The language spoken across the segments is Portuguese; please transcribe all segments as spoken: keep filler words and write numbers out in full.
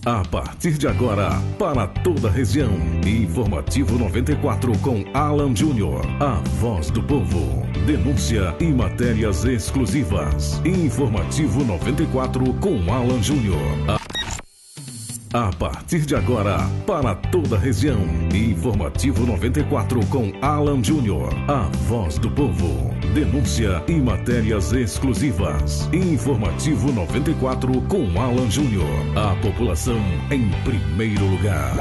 A partir de agora, para toda a região, Informativo noventa e quatro com Alan Júnior, a voz do povo. Denúncia e matérias exclusivas. Informativo noventa e quatro com Alan Júnior. A partir de agora, para toda a região, Informativo noventa e quatro com Alan Júnior, a voz do povo. Denúncia e matérias exclusivas. Informativo noventa e quatro com Alan Júnior, a população em primeiro lugar.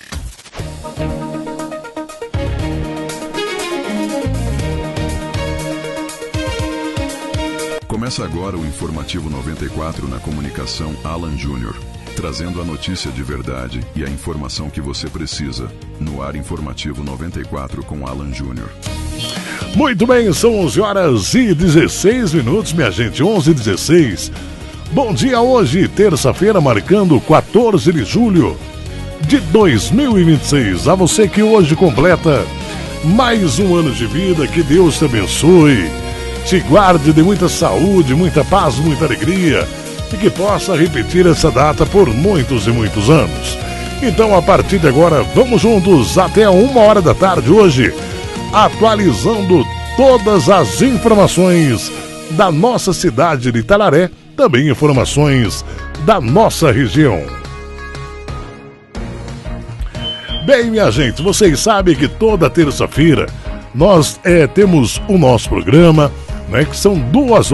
Começa agora o Informativo noventa e quatro na comunicação Alan Júnior, trazendo a notícia de verdade e a informação que você precisa. No ar, Informativo noventa e quatro com Alan Júnior. Muito bem, são onze horas e dezesseis minutos, minha gente, onze e dezesseis. Bom dia hoje, terça-feira, marcando quatorze de julho de dois mil e vinte e seis. A você que hoje completa mais um ano de vida, que Deus te abençoe, te guarde de muita saúde, muita paz, muita alegria, e que possa repetir essa data por muitos e muitos anos. Então, a partir de agora, vamos juntos até uma hora da tarde hoje, atualizando todas as informações da nossa cidade de Itararé, também informações da nossa região. Bem, minha gente, vocês sabem que toda terça-feira nós é, temos o nosso programa, né, que são duas